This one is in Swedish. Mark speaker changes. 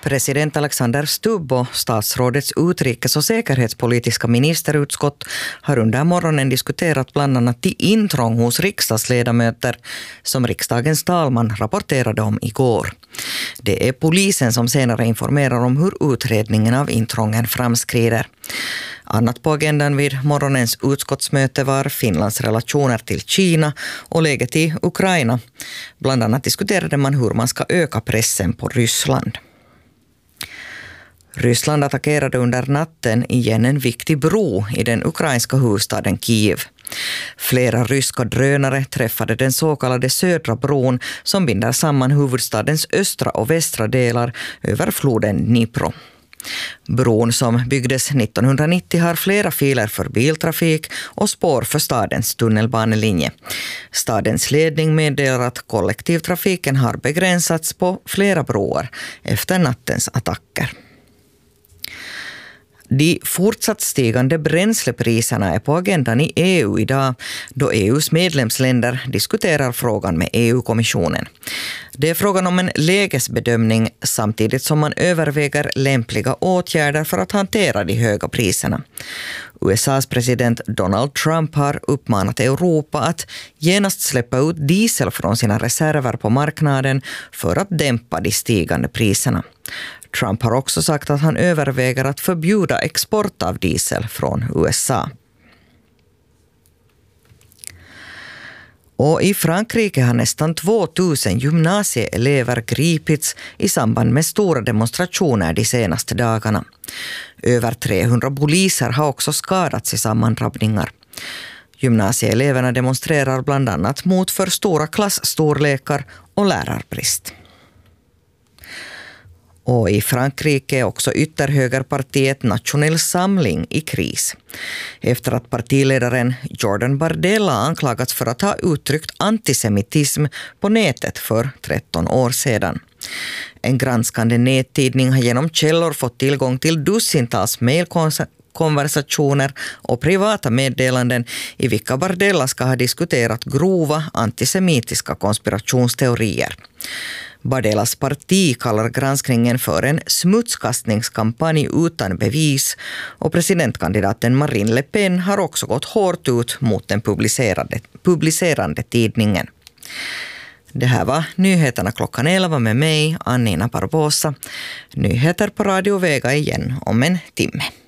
Speaker 1: President Alexander Stubb och statsrådets utrikes- och säkerhetspolitiska ministerutskott har under morgonen diskuterat bland annat de intrång hos riksdagsledamöter som riksdagens talman rapporterade om igår. Det är polisen som senare informerar om hur utredningen av intrången framskrider. Annat på agendan vid morgonens utskottsmöte var Finlands relationer till Kina och läget i Ukraina. Bland annat diskuterade man hur man ska öka pressen på Ryssland. Ryssland attackerade under natten igen en viktig bro i den ukrainska huvudstaden Kiev. Flera ryska drönare träffade den så kallade södra bron som binder samman huvudstadens östra och västra delar över floden Dnipro. Bron som byggdes 1990 har flera filer för biltrafik och spår för stadens tunnelbanelinje. Stadens ledning meddelar att kollektivtrafiken har begränsats på flera broar efter nattens attacker. De fortsatt stigande bränslepriserna är på agendan i EU idag då EUs medlemsländer diskuterar frågan med EU-kommissionen. Det är frågan om en lägesbedömning samtidigt som man överväger lämpliga åtgärder för att hantera de höga priserna. USAs president Donald Trump har uppmanat Europa att genast släppa ut diesel från sina reserver på marknaden för att dämpa de stigande priserna. Trump har också sagt att han överväger att förbjuda export av diesel från USA. Och i Frankrike har nästan 2000 gymnasieelever gripits i samband med stora demonstrationer de senaste dagarna. Över 300 poliser har också skadats i sammandrabbningar. Gymnasieeleverna demonstrerar bland annat mot för stora klassstorlekar och lärarbrist. Och i Frankrike är också ytterhögerpartiet Nationell Samling i kris. Efter att partiledaren Jordan Bardella anklagats för att ha uttryckt antisemitism på nätet för 13 år sedan. En granskande nättidning har genom källor fått tillgång till dussintals mejlkonversationer och privata meddelanden i vilka Bardella ska ha diskuterat grova antisemitiska konspirationsteorier. Bardellas parti kallar granskningen för en smutskastningskampanj utan bevis och presidentkandidaten Marine Le Pen har också gått hårt ut mot den publicerande tidningen. Det här var nyheterna klockan 11 med mig, Annina Barbosa. Nyheter på Radio Vega igen om en timme.